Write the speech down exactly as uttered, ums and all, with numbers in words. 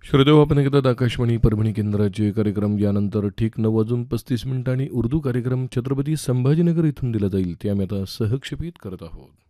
श्रोतेहो, आपण ऐकतात आकाशवाणी परभणी केंद्राचे कार्यक्रम. यानंतर ठीक नऊ वाजून पस्तीस मिनिटांनी उर्दू कार्यक्रम छत्रपती संभाजीनगर इथून दिला जाईल, ते आम्ही आता सहक्षेपित करत आहोत.